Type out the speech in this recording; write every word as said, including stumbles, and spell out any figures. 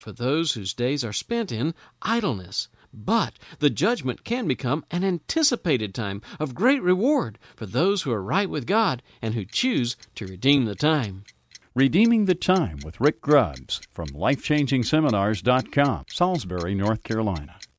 for those whose days are spent in idleness. But the judgment can become an anticipated time of great reward for those who are right with God and who choose to redeem the time. Redeeming the Time with Rick Grubbs from life changing seminars dot com, Salisbury, North Carolina.